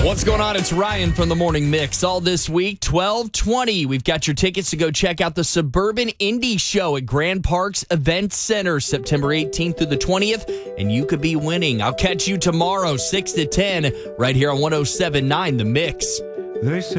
What's going on? It's Ryan from the Morning Mix. All this week, 12:20. We've got your tickets to go check out the Suburban Indie Show at Grand Parks Event Center, September 18th through the 20th, and you could be winning. I'll catch you tomorrow, 6 to 10, right here on 107.9 The Mix.